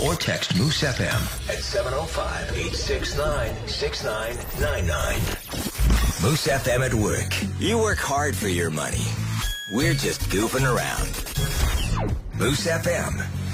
or text Moose FM at 705-869-6999. Moose FM at work. You work hard for your money. We're just goofing around. Moose FM.